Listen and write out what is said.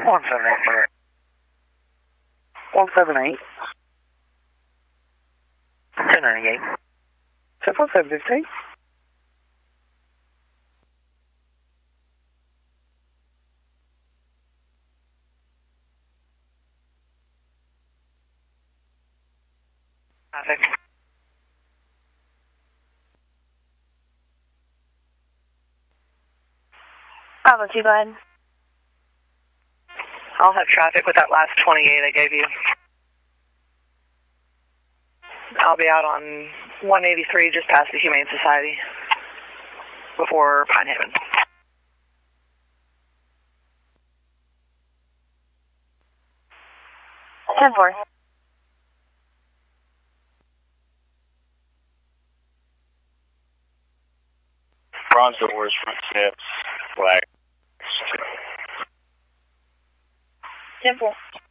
178. 178. 298. 71750. Traffic. Bravo 2, go ahead. I'll have traffic with that last 28 I gave you. I'll be out on 183 just past the Humane Society before Pine Haven. 10-4. Bronze doors, front steps, flag. 10-4.